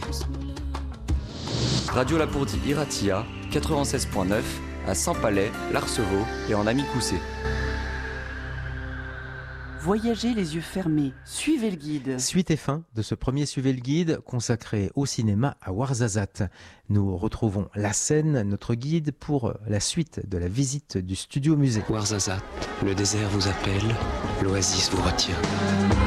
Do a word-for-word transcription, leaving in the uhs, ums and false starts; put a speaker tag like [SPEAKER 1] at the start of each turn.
[SPEAKER 1] Radio Lapourdie Iratia, quatre-vingt-seize point neuf, à Saint-Palais, l'Arceveau et en Amicoussé.
[SPEAKER 2] Voyagez les yeux fermés, suivez le guide.
[SPEAKER 3] Suite et fin de ce premier Suivez le guide consacré au cinéma à Ouarzazate. Nous retrouvons la scène, notre guide, pour la suite de la visite du studio musée.
[SPEAKER 4] Ouarzazate, le désert vous appelle, l'oasis vous retient.